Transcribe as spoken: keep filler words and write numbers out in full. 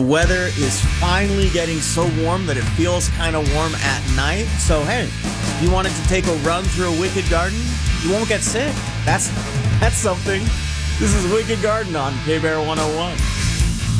Weather is finally getting so warm that it feels kind of warm at night. So, hey, if you wanted to take a run through a Wicked Garden, you won't get sick. That's that's something. This is Wicked Garden on K-Bear one oh one.